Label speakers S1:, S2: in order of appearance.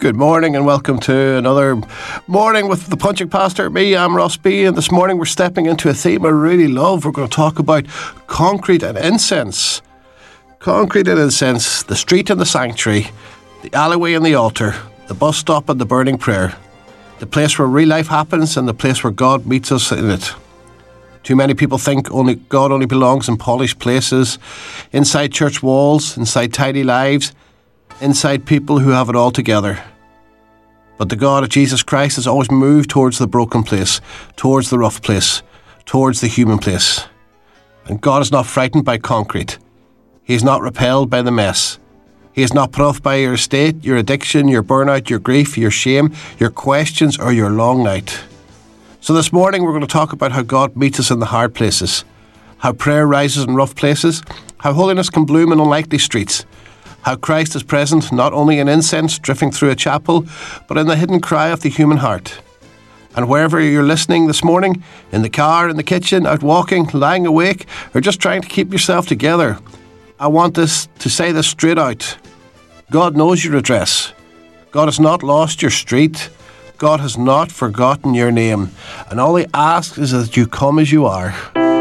S1: Good morning and welcome to another morning with the Punching Pastor. Me, I'm Ross B, and this morning we're stepping into a theme I really love. We're going to talk about concrete and incense. Concrete and incense, the street and the sanctuary, the alleyway and the altar, the bus stop and the burning prayer, the place where real life happens and the place where God meets us in it. Too many people think God only belongs in polished places, inside church walls, inside tidy lives, inside people who have it all together. But the God of Jesus Christ has always moved towards the broken place, towards the rough place, towards the human place. And God is not frightened by concrete. He is not repelled by the mess. He is not put off by your state, your addiction, your burnout, your grief, your shame, your questions, or your long night. So this morning we're going to talk about how God meets us in the hard places, how prayer rises in rough places, how holiness can bloom in unlikely streets, how Christ is present not only in incense drifting through a chapel, but in the hidden cry of the human heart. And wherever you're listening this morning, in the car, in the kitchen, out walking, lying awake, or just trying to keep yourself together, I want to say this straight out. God knows your address. God has not lost your street. God has not forgotten your name. And all He asks is that you come as you are.